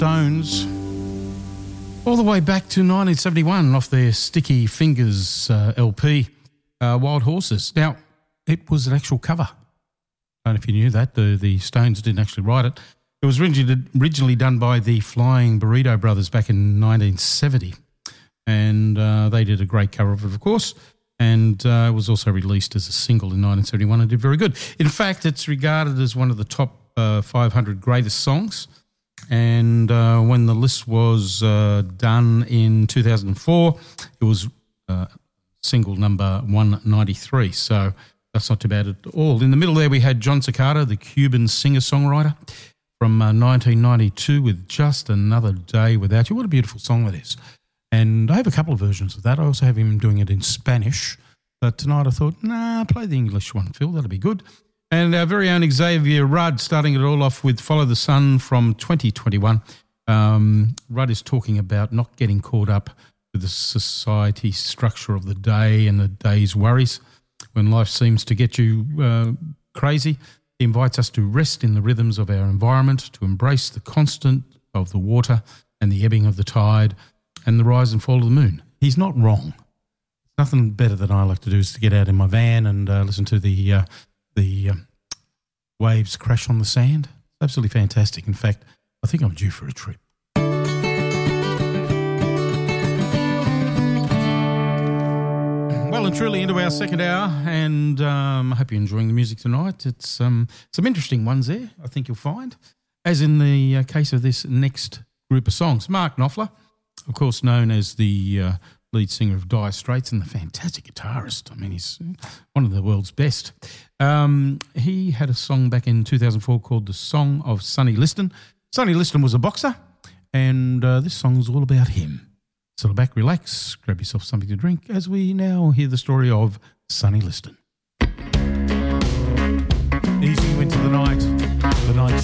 Stones, all the way back to 1971 off their Sticky Fingers LP, Wild Horses. Now, it was an actual cover. I don't know if you knew that. The Stones didn't actually write it. It was originally done by the Flying Burrito Brothers back in 1970, and they did a great cover of it, of course, and it was also released as a single in 1971 and did very good. In fact, it's regarded as one of the top 500 greatest songs, and when the list was done in 2004, it was single number 193, so that's not too bad at all. In the middle there we had John Cicada, the Cuban singer-songwriter, from 1992 with Just Another Day Without You. What a beautiful song that is. And I have a couple of versions of that. I also have him doing it in Spanish, but tonight I thought, play the English one, Phil, that'll be good. And our very own Xavier Rudd starting it all off with Follow the Sun from 2021. Rudd is talking about not getting caught up with the society structure of the day and the day's worries. When life seems to get you crazy, he invites us to rest in the rhythms of our environment, to embrace the constant of the water and the ebbing of the tide and the rise and fall of the moon. He's not wrong. Nothing better than I like to do is to get out in my van and listen to the waves crash on the sand. Absolutely fantastic. In fact, I think I'm due for a trip. Well and truly into our second hour, and I hope you're enjoying the music tonight. It's some interesting ones there, I think you'll find, as in the case of this next group of songs. Mark Knopfler, of course known as the lead singer of Dire Straits and the fantastic guitarist. I mean, he's one of the world's best. He had a song back in 2004 called The Song of Sonny Liston. Sonny Liston was a boxer, and this song's all about him. Settle back, relax, grab yourself something to drink as we now hear the story of Sonny Liston.